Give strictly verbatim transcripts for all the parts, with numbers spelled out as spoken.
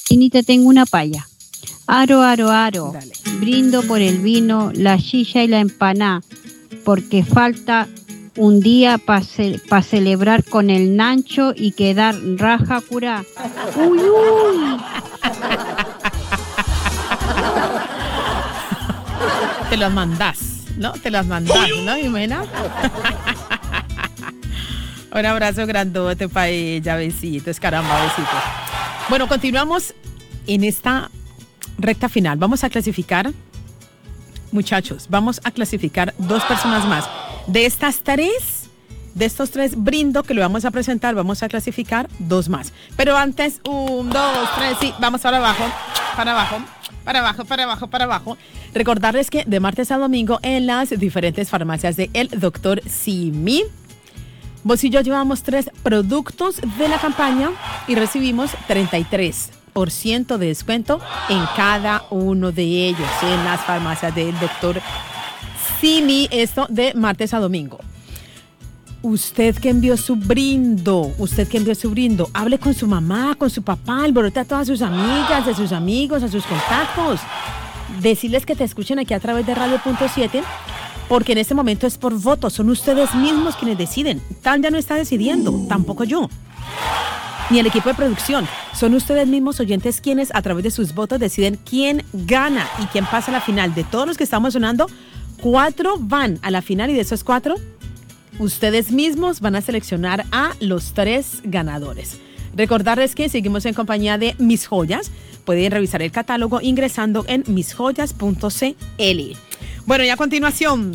Y te tengo una paya. Aro, aro, aro. Dale. Brindo por el vino, la chicha y la empaná, porque falta un día para ce pa celebrar con el Nancho y quedar raja curá. Uy, uy. Te las mandás, ¿no? Te las mandás, ¿no, Jimena? Un abrazo grandote para ella, besitos, caramba, besitos. Bueno, continuamos en esta recta final. Vamos a clasificar, muchachos, vamos a clasificar dos personas más. De estas tres, de estos tres brindo que le vamos a presentar, vamos a clasificar dos más. Pero antes, un, dos, tres, sí, vamos para abajo, para abajo, para abajo, para abajo, para abajo. Recordarles que de martes a domingo en las diferentes farmacias de El Doctor Simi, vos y yo llevamos tres productos de la campaña y recibimos treinta y tres por ciento de descuento en cada uno de ellos en las farmacias del Doctor Simi, esto de martes a domingo. Usted que envió su brindo, usted que envió su brindo, hable con su mamá, con su papá, alborote a todas sus amigas, a sus amigos, a sus contactos. Decirles que te escuchen aquí a través de Radio Punto siete, porque en este momento es por voto, son ustedes mismos quienes deciden. Tan ya no está decidiendo, tampoco yo, ni el equipo de producción. Son ustedes mismos oyentes quienes a través de sus votos deciden quién gana y quién pasa a la final. De todos los que estamos sonando, cuatro van a la final y de esos cuatro, ustedes mismos van a seleccionar a los tres ganadores. Recordarles que seguimos en compañía de Mis Joyas. Pueden revisar el catálogo ingresando en mis joyas punto c l. Bueno, y a continuación,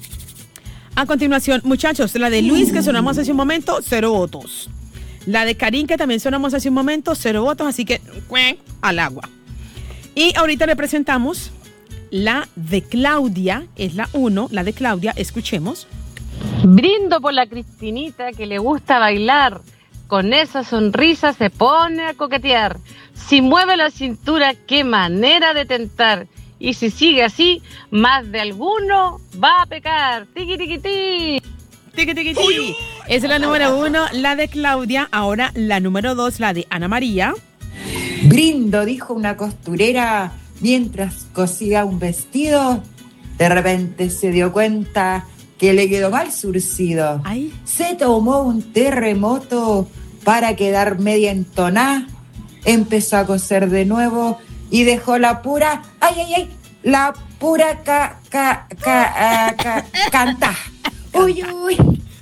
a continuación, muchachos, la de Luis que sonamos hace un momento, cero votos. La de Karin que también sonamos hace un momento, cero votos, así que al agua. Y ahorita le presentamos la de Claudia, es la uno, la de Claudia, escuchemos. Brindo por la Cristinita que le gusta bailar, con esa sonrisa se pone a coquetear. Si mueve la cintura, qué manera de tentar. Y si sigue así, más de alguno va a pecar. Tiqui, tiqui, tiqui. Tiqui, tiqui, tiqui. Es la número uno, la de Claudia. Ahora la número dos, la de Ana María. Brindo, dijo una costurera mientras cosía un vestido. De repente se dio cuenta que le quedó mal surcido. Ay. Se tomó un terremoto para quedar media entoná. Empezó a coser de nuevo y dejó la pura, ay, ay, ay, la pura ca, ca, ca, ca, canta. Uy, uy.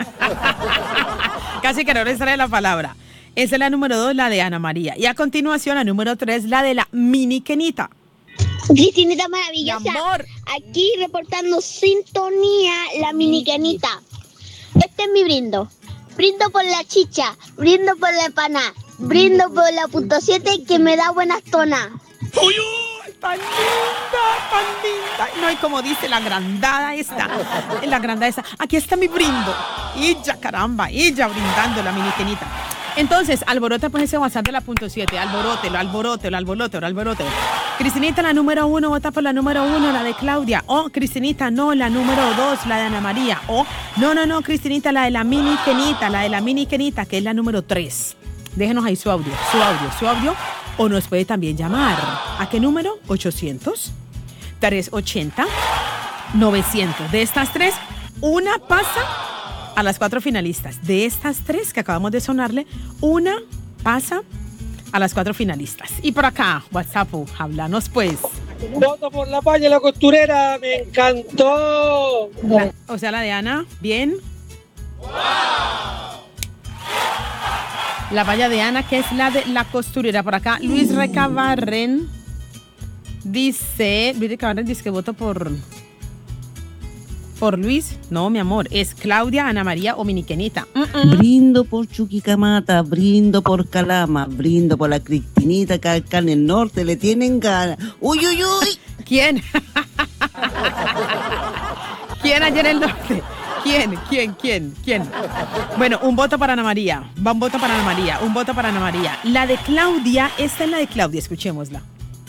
Casi que no le sale la palabra. Esa es la número dos, la de Ana María. Y a continuación, la número tres, la de la mini Kenita. Cristinita maravillosa. Mi amor. Aquí reportando sintonía, la mini Kenita. Este es mi brindo. Brindo por la chicha, brindo por la empaná, brindo por la punto siete que me da buenas tonas. ¡Uy, uy! ¡Tan linda! ¡Tan linda! No, y como dice la agrandada esta, la agrandada esta. Aquí está mi brindo. Ella, caramba, ella brindando la mini Kenita. Entonces, alborota pues ese WhatsApp de la punto siete, alborótelo, alborótelo, alborótelo, alborótelo. Cristinita, la número uno, vota por la número uno, la de Claudia. O, Cristinita, no, la número dos, la de Ana María. O, no, no, no, Cristinita, la de la mini Kenita, la de la mini Kenita, que es la número tres. Déjenos ahí su audio, su audio, su audio. O nos puede también llamar. ¿A qué número? ochocientos, trescientos ochenta, novecientos. De estas tres, una pasa a las cuatro finalistas. De estas tres que acabamos de sonarle, una pasa a las cuatro finalistas. Y por acá, WhatsApp, háblanos pues. Voto por la paya y la costurera, me encantó. La, o sea, la de Ana, bien. La paya de Ana, que es la de la costurera. Por acá, Luis Recabarren dice, Luis Recabarren dice que voto por... ¿Por Luis? No, mi amor, es Claudia, Ana María o Miniquenita. Mm-mm. Brindo por Chuquicamata, brindo por Calama, brindo por la Cristinita que acá en el norte le tienen ganas. ¡Uy, uy, uy! ¿Quién? ¿Quién allá en el norte? ¿Quién? ¿Quién? ¿Quién? ¿Quién? Bueno, un voto para Ana María. Va un voto para Ana María. Un voto para Ana María. La de Claudia, esta es la de Claudia, escuchémosla.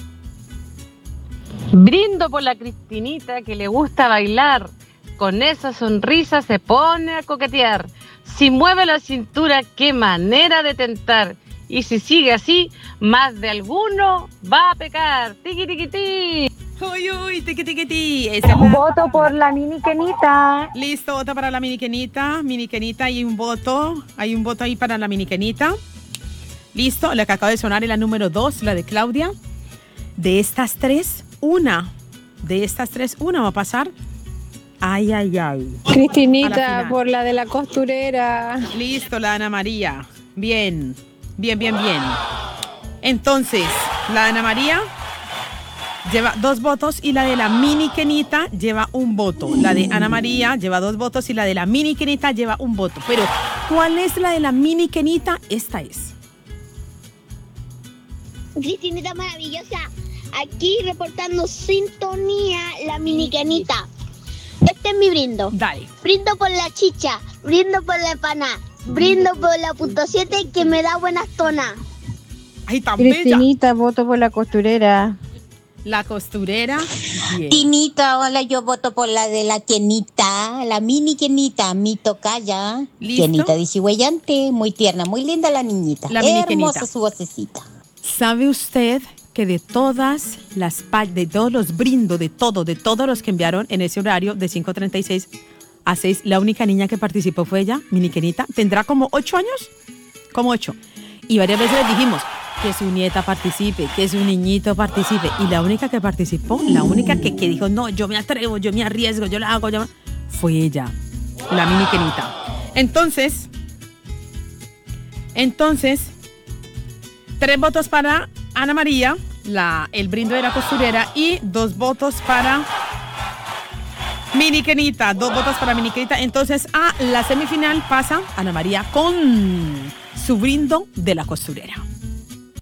Brindo por la Cristinita que le gusta bailar. Con esa sonrisa se pone a coquetear. Si mueve la cintura, qué manera de tentar. Y si sigue así, más de alguno va a pecar. Tiqui, tiqui, ti. Uy, uy, tiqui, tiqui, ti. Esa es la- Voto por la mini Kenita. Listo, voto para la mini Kenita. Mini Kenita, hay un voto. Hay un voto ahí para la mini Kenita. Listo, la que acaba de sonar es la número dos, la de Claudia. De estas tres, una. De estas tres, una va a pasar. Ay, ay, ay. A la Cristinita, final. por la de la costurera. Listo, la Ana María. Bien, bien, bien, bien. Entonces, la Ana María lleva dos votos y la de la mini Kenita lleva un voto. La de Ana María lleva dos votos y la de la mini Kenita lleva un voto. Pero, ¿cuál es la de la mini Kenita? Esta es. Cristinita maravillosa, aquí reportando sintonía la mini Kenita. Este es mi brindo. Dale. Brindo por la chicha, brindo por la empana, brindo por la punto siete que me da buenas tonas. Ay, tan bella. Cristinita, voto por la costurera. La costurera. Bien. Tinita, hola, yo voto por la de la Kenita, la mini Kenita, mi tocaya. ¿Listo? Kenita dishuellante, muy tierna, muy linda la niñita. La mini Hermosa Kenita. su vocecita. ¿Sabe usted que de todas las pa- de todos los brindos, de todo, de todos los que enviaron en ese horario de cinco treinta y seis a seis, la única niña que participó fue ella, mini Kenita? ¿Tendrá como ocho años? Como ocho. Y varias veces les dijimos que su nieta participe, que su niñito participe. Y la única que participó, la única que, que dijo, no, yo me atrevo, yo me arriesgo, yo la hago, yo... fue ella, la mini Kenita. Entonces, entonces, tres votos para Ana María, la, el brindo de la costurera, y dos votos para Mini Kenita. Dos votos para Mini Kenita. Entonces, a la semifinal pasa Ana María con su brindo de la costurera.